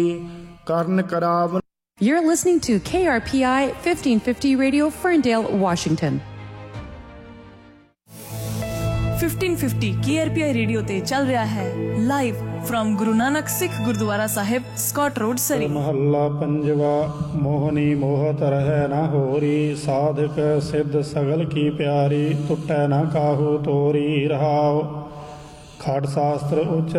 ਕਰਨ ਕਰਾਵਨ। You're listening to KRPI 1550 Radio, Ferndale, Washington. 1550 KRPI radio ते चल रहा है live from Guru Nanak Sikh gurdwara Sahib, Scott road, सरी। महला पंजवा। मोहनी मोहत रहै न होरी, साधक सिद्ध सगल की प्यारी, टुटै न काहू तोरी। रहाओ। खड़ शास्त्र उच्च